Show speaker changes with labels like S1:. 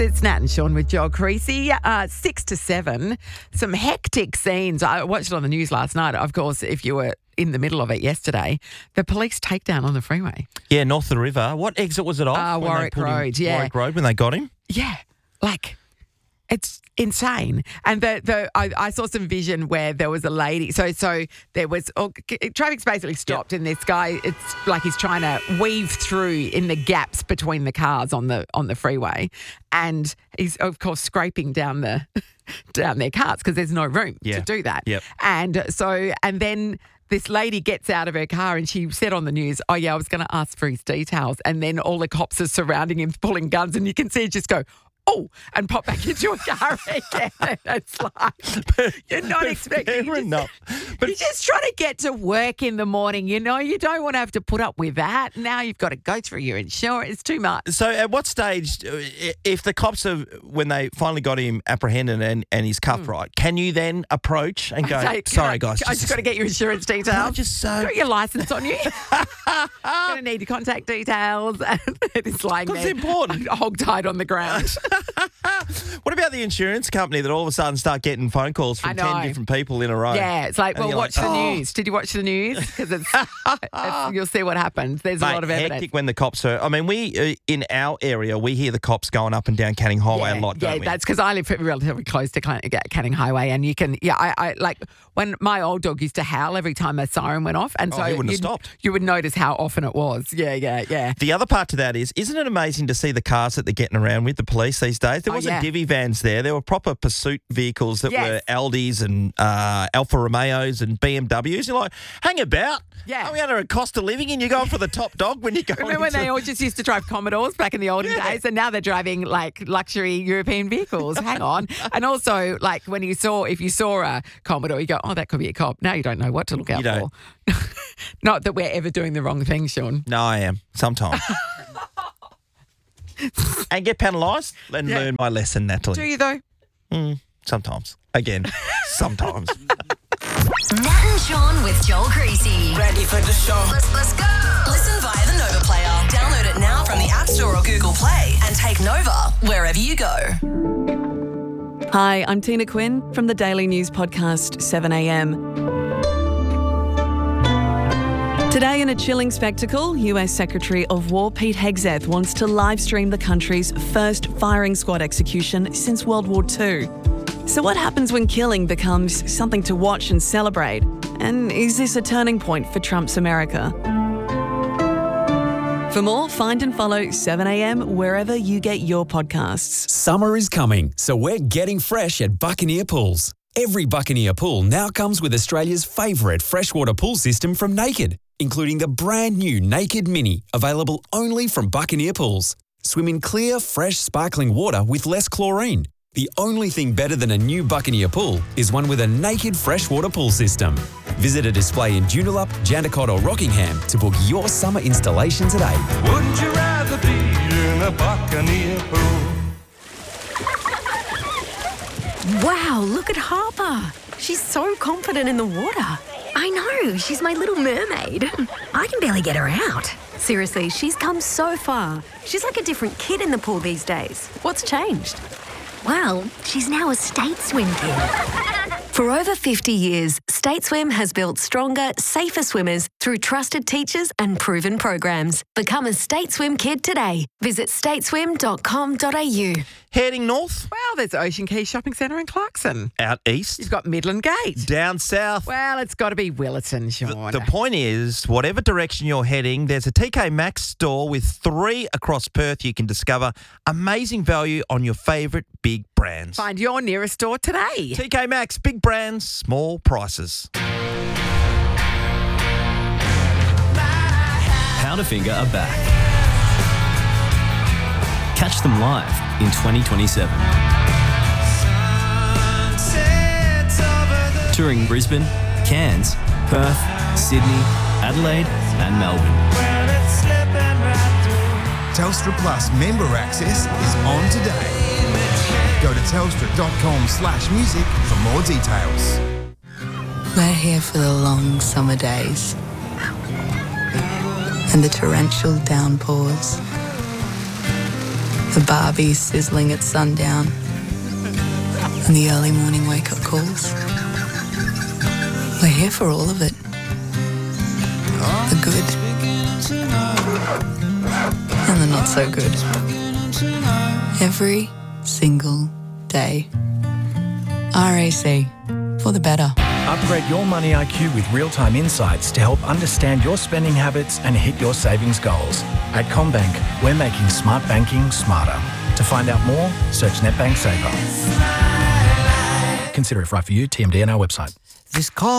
S1: it's Nat and Sean with Joel Creasy. 6 to 7, some hectic scenes. I watched it on the news last night. Of course, if you were in the middle of it yesterday, the police takedown on the freeway.
S2: Yeah, north of the river. What exit was it off?
S1: Warwick Road, yeah.
S2: Warwick Road when they got him?
S1: Yeah, like... It's insane. And I saw some vision where there was a lady. So there was traffic's basically stopped, and this guy, it's like he's trying to weave through in the gaps between the cars on the freeway, and he's of course scraping down their cars because there's no room to do that.
S2: Yep.
S1: And then this lady gets out of her car and she said on the news, "Oh yeah, I was going to ask for his details," and then all the cops are surrounding him, pulling guns, and you can see it just go, "Oh," and pop back into a car again. It's like, you're not expecting. You're just trying to get to work in the morning. You know, you don't want to have to put up with that. Now you've got to go through your insurance. It's too much.
S2: So at what stage, if the cops have, when they finally got him apprehended and he's cuffed right, can you then approach and go, "Sorry, guys.
S1: I just got to get your insurance details. Got your license on you. Going to need your contact details." It's lying there.
S2: It's important.
S1: Hog-tied on the ground.
S2: What about the insurance company that all of a sudden start getting phone calls from 10 different people in a row?
S1: Yeah, it's like, well, watch the news. Did you watch the news? Because you'll see what happens. There's a lot of evidence.
S2: Hectic when the cops are. I mean, we in our area, we hear the cops going up and down Canning Highway a lot, don't we?
S1: Yeah, that's because I live relatively close to Canning Highway, and you can, I like when my old dog used to howl every time a siren went off, and so
S2: he wouldn't have stopped.
S1: You would notice how often it was. Yeah.
S2: The other part to that is, isn't it amazing to see the cars that they're getting around with, the police these days? There wasn't divvy vans there. There were proper pursuit vehicles that were Aldis and Alfa Romeos and BMWs. You're like, hang about.
S1: Yeah.
S2: Are we under a cost of living and you're going for the top dog when you go?
S1: Remember when they all just used to drive Commodores back in the olden days, and now they're driving like luxury European vehicles. Hang on. And also, like if you saw a Commodore, you go, "Oh, that could be a cop." Now you don't know what to look out for. Not that we're ever doing the wrong thing, Sean.
S2: No, I am. Sometimes. And get penalised and learn my lesson, Natalie.
S1: Do you though?
S2: Sometimes. Again, sometimes.
S3: Nat and Sean with Joel Creasy.
S4: Ready for the show.
S3: Let's go. Listen via the Nova Player. Download it now from the App Store or Google Play and take Nova wherever you go.
S5: Hi, I'm Tina Quinn from the Daily News podcast 7am. Today in a chilling spectacle, US Secretary of War Pete Hegseth wants to live stream the country's first firing squad execution since World War II. So what happens when killing becomes something to watch and celebrate? And is this a turning point for Trump's America? For more, find and follow 7am wherever you get your podcasts.
S6: Summer is coming, so we're getting fresh at Buccaneer Pools. Every Buccaneer pool now comes with Australia's favourite freshwater pool system from Naked, including the brand new Naked Mini, available only from Buccaneer Pools. Swim in clear, fresh, sparkling water with less chlorine. The only thing better than a new Buccaneer pool is one with a Naked freshwater pool system. Visit a display in Joondalup, Jandakot or Rockingham to book your summer installation today.
S7: Wouldn't you rather be in a Buccaneer pool?
S8: Wow, look at Harper. She's so confident in the water.
S9: I know, she's my little mermaid. I can barely get her out.
S8: Seriously, she's come so far. She's like a different kid in the pool these days. What's changed?
S9: Well, she's now a state swim kid.
S8: For over 50 years, State Swim has built stronger, safer swimmers through trusted teachers and proven programs. Become a State Swim kid today. Visit stateswim.com.au.
S2: Heading north.
S1: Well, there's Ocean Quay Shopping Centre in Clarkson.
S2: Out east.
S1: You've got Midland Gate.
S2: Down south.
S1: Well, it's got to be Willetton, Sean.
S2: The point is, whatever direction you're heading, there's a TK Maxx store with 3 across Perth you can discover amazing value on your favourite big brands.
S1: Find your nearest store today.
S2: TK Maxx, big brands, small prices.
S10: Powderfinger are back. Catch them live in 2027. Touring Brisbane, Cairns, Perth, Sydney, Adelaide and Melbourne.
S11: Telstra Plus member access is on today. Go to telstra.com/music for more details.
S12: We're here for the long summer days and the torrential downpours. The barbie sizzling at sundown. And the early morning wake-up calls. We're here for all of it. The good. And the not so good. Every single day. RAC. For the better.
S4: Upgrade your money IQ with real-time insights to help understand your spending habits and hit your savings goals. At CommBank, we're making smart banking smarter. To find out more, search NetBank Saver. Consider if right for you, TMD on our website.
S13: This call